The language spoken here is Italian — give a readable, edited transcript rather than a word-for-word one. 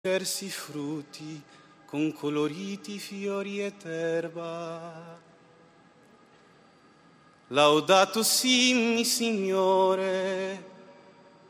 diversi frutti con coloriti fiori ed erba. Laudato sii, Signore,